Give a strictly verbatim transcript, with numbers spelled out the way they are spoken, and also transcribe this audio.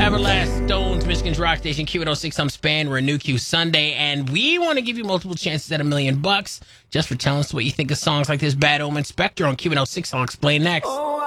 Everlast, Stones, Michigan's rock station, Q one oh six. I'm Span. We're a new Q Sunday, and we want to give you multiple chances at a million bucks just for telling us what you think of songs like this. Bad Omen, Spectre on Q one oh six. I'll explain next.